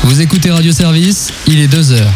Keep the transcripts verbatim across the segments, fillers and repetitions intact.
Vous écoutez Radio Service, il est deux heures.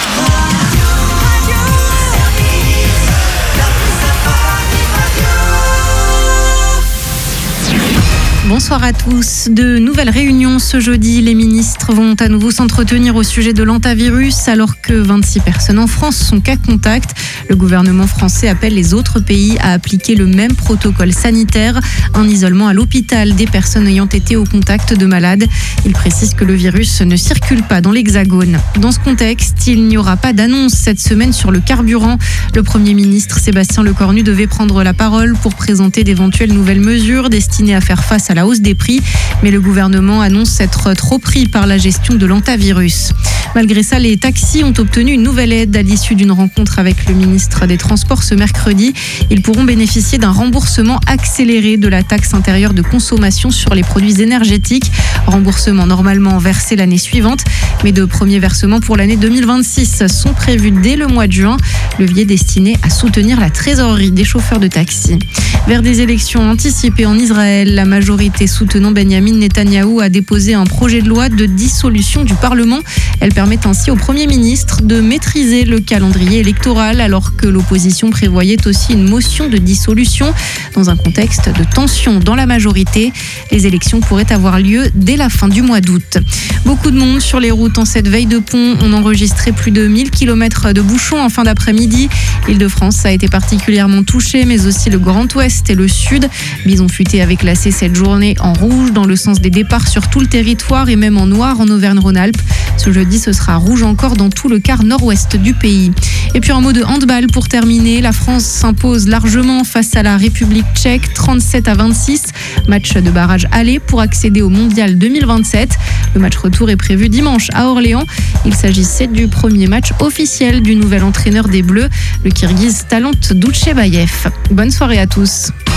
Bonsoir à tous. De nouvelles réunions ce jeudi. Les ministres vont à nouveau s'entretenir au sujet de l'hantavirus alors que vingt-six personnes en France sont cas contact. Le gouvernement français appelle les autres pays à appliquer le même protocole sanitaire, un isolement à l'hôpital des personnes ayant été au contact de malades. Il précise que le virus ne circule pas dans l'Hexagone. Dans ce contexte, il n'y aura pas d'annonce cette semaine sur le carburant. Le Premier ministre Sébastien Lecornu devait prendre la parole pour présenter d'éventuelles nouvelles mesures destinées à faire face à la hausse des prix, mais le gouvernement annonce être trop pris par la gestion de l'hantavirus. Malgré ça, les taxis ont obtenu une nouvelle aide à l'issue d'une rencontre avec le ministre des Transports ce mercredi. Ils pourront bénéficier d'un remboursement accéléré de la taxe intérieure de consommation sur les produits énergétiques. Remboursement normalement versé l'année suivante, mais de premiers versements pour l'année deux mille vingt-six sont prévus dès le mois de juin. Levier destiné à soutenir la trésorerie des chauffeurs de taxi. Vers des élections anticipées en Israël, la majorité soutenant Benyamin Netanyahou a déposé un projet de loi de dissolution du Parlement. Elle permet ainsi au Premier ministre de maîtriser le calendrier électoral alors que l'opposition prévoyait aussi une motion de dissolution. Dans un contexte de tension dans la majorité, les élections pourraient avoir lieu dès la fin du mois d'août. Beaucoup de monde sur les routes en cette veille de pont. On enregistrait plus de mille kilomètres de bouchons en fin d'après-midi. L'Île-de-France a été particulièrement touchée, mais aussi le Grand Ouest et le Sud. Bison Futé avait classé cette journée en rouge dans le sens des départs sur tout le territoire et même en noir en Auvergne-Rhône-Alpes. Ce jeudi, ce sera rouge encore dans tout le quart nord-ouest du pays. Et puis un mot de handball pour terminer. La France s'impose largement face à la République tchèque, trente-sept à vingt-six. Match de barrage aller pour accéder au Mondial deux mille vingt-sept. Le match retour est prévu dimanche à Orléans. Il s'agissait du premier match officiel du nouvel entraîneur des Bleus, le Kirghiz Talant Doutchebayev. Bonne soirée à tous.